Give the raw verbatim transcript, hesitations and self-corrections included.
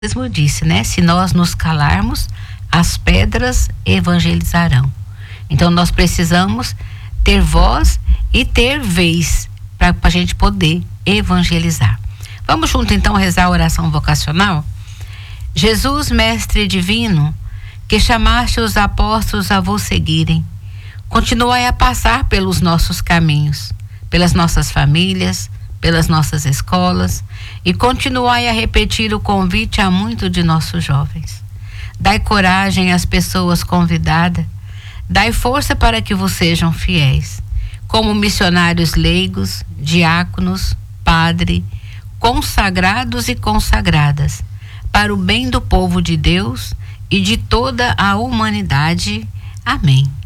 mesmo disse, né? Se nós nos calarmos, as pedras evangelizarão. Então nós precisamos ter voz e ter vez para a gente poder evangelizar. Vamos junto então rezar a oração vocacional? Jesus, Mestre Divino, que chamaste os apóstolos a vos seguirem, continuai a passar pelos nossos caminhos, pelas nossas famílias, pelas nossas escolas, e continuai a repetir o convite a muitos de nossos jovens. Dai coragem às pessoas convidadas, dai força para que vos sejam fiéis, como missionários leigos, diáconos, padre, consagrados e consagradas, para o bem do povo de Deus e de toda a humanidade. Amém.